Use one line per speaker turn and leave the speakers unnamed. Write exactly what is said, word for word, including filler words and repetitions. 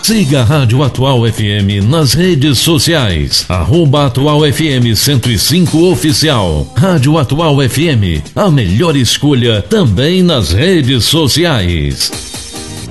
Siga a Rádio Atual F M nas redes sociais. Arroba Atual F M cento e cinco Oficial. Rádio Atual F M, a melhor escolha também nas redes sociais.